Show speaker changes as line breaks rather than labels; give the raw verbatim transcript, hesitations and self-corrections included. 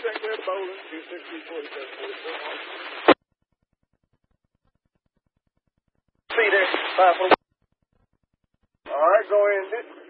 check there, Bowling, two sixty, forty-seven, forty-four. See there, five four. All right, go in.